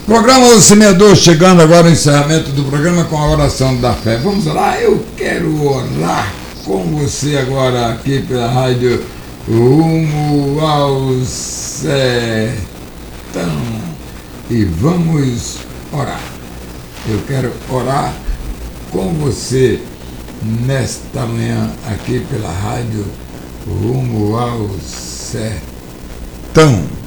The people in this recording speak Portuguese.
Programa do Semeador, chegando agora ao encerramento do programa com a oração da fé. Vamos orar? Eu quero orar com você agora aqui pela rádio Rumo ao Sertão. E vamos orar. Eu quero orar com você nesta manhã aqui pela rádio Rumo ao Sertão.